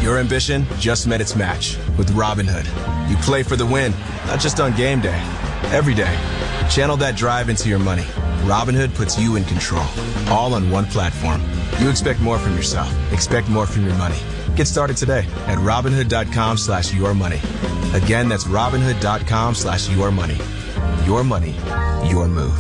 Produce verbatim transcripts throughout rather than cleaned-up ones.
Your ambition just met its match with Robinhood. You play for the win, not just on game day, every day. Channel that drive into your money. Robinhood puts you in control, all on one platform. You expect more from yourself. Expect more from your money. Get started today at Robinhood.com slash your money. Again, that's Robinhood.com slash your money. Your money, your move.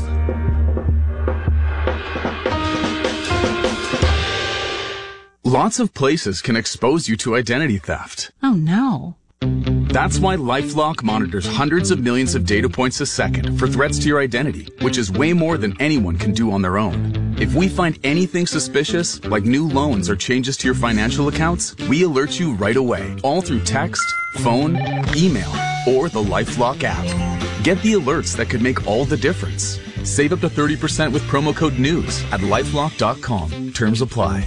Lots of places can expose you to identity theft. Oh, no. That's why LifeLock monitors hundreds of millions of data points a second for threats to your identity, which is way more than anyone can do on their own. If we find anything suspicious, like new loans or changes to your financial accounts, we alert you right away, all through text, phone, email, or the LifeLock app. Get the alerts that could make all the difference. Save up to thirty percent with promo code NEWS at lifelock dot com. Terms apply.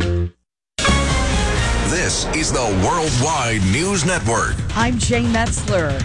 This is the Worldwide News Network. I'm Jane Metzler.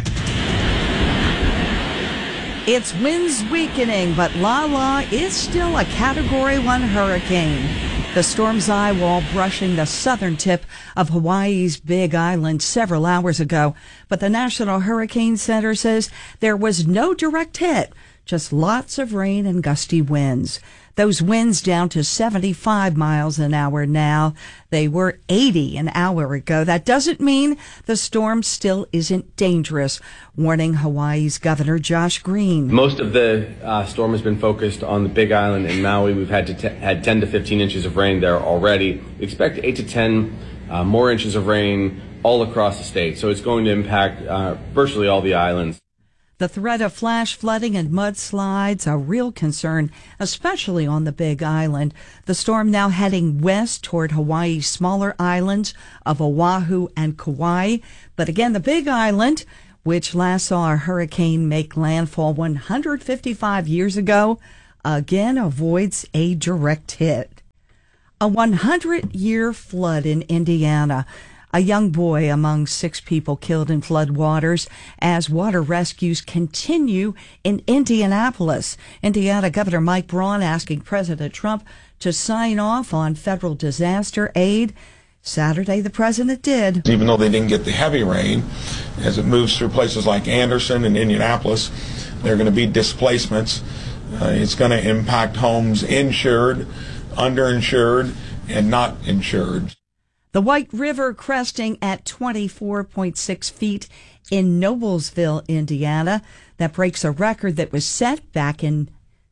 It's winds weakening, but Lala is still a Category one hurricane. The storm's eye wall brushing the southern tip of Hawaii's Big Island several hours ago. But the National Hurricane Center says there was no direct hit, just lots of rain and gusty winds. Those winds down to seventy-five miles an hour now. They were eighty an hour ago. That doesn't mean the storm still isn't dangerous, warning Hawaii's Governor Josh Green. Most of the uh, storm has been focused on the Big Island in Maui. We've had to t- had ten to fifteen inches of rain there already. We expect eight to ten uh, more inches of rain all across the state. So it's going to impact uh, virtually all the islands. The threat of flash flooding and mudslides, a real concern, especially on the Big Island. The storm now heading west toward Hawaii's smaller islands of Oahu and Kauai. But again, the Big Island, which last saw a hurricane make landfall one hundred fifty-five years ago, again avoids a direct hit. A one hundred year flood in Indiana. A young boy among six people killed in floodwaters as water rescues continue in Indianapolis. Indiana Governor Mike Braun asking President Trump to sign off on federal disaster aid. Saturday, the president did. Even though they didn't get the heavy rain, as it moves through places like Anderson and Indianapolis, there are going to be displacements. Uh, it's going to impact homes insured, underinsured, and not insured. The White River cresting at twenty-four point six feet in Noblesville, Indiana. That breaks a record that was set back in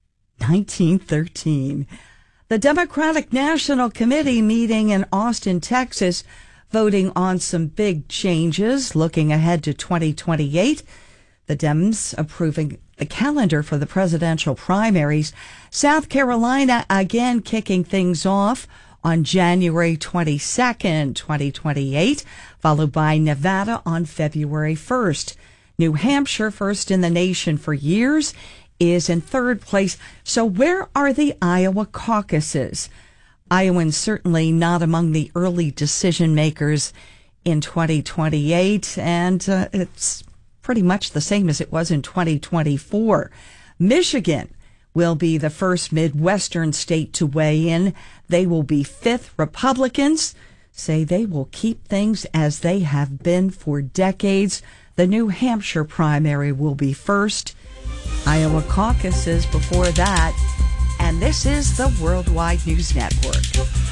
nineteen thirteen. The Democratic National Committee meeting in Austin, Texas, voting on some big changes, looking ahead to twenty twenty-eight. The Dems approving the calendar for the presidential primaries. South Carolina again kicking things off on January twenty-second, twenty twenty-eight, followed by Nevada on February first. New Hampshire, first in the nation for years, is in third place. So where are the Iowa caucuses? Iowans certainly not among the early decision makers in twenty twenty-eight, and uh, it's pretty much the same as it was in twenty twenty-four. Michigan will be the first Midwestern state to weigh in. They will be fifth. Republicans say they will keep things as they have been for decades. The New Hampshire primary will be first. Iowa caucuses before that. And this is the Worldwide News Network.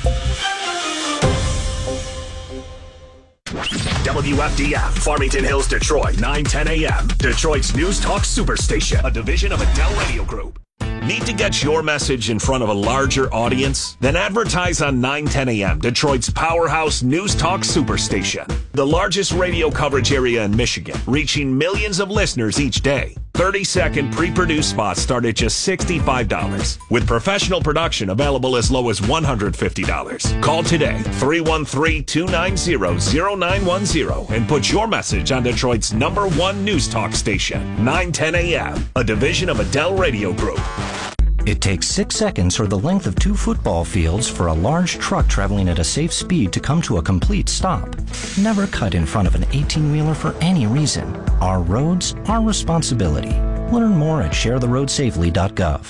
W F D F, Farmington Hills, Detroit, nine ten a.m. Detroit's News Talk Superstation, a division of Adele Radio Group. Need to get your message in front of a larger audience? Then advertise on nine ten a.m., Detroit's powerhouse News Talk Superstation. The largest radio coverage area in Michigan, reaching millions of listeners each day. thirty-second pre-produced spots start at just sixty-five dollars, with professional production available as low as one hundred fifty dollars. Call today, three one three, two nine zero, zero nine one zero, and put your message on Detroit's number one News Talk station, nine ten a.m., a division of Adele Radio Group. It takes six seconds or the length of two football fields for a large truck traveling at a safe speed to come to a complete stop. Never cut in front of an eighteen-wheeler for any reason. Our roads, our responsibility. Learn more at share the road safely dot gov.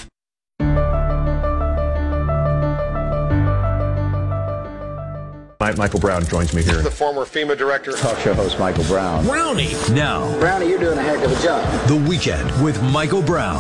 Tonight, Michael Brown joins me here. The former FEMA director. Talk show host Michael Brown. Brownie. Now. Brownie, you're doing a heck of a job. The Weekend with Michael Brown.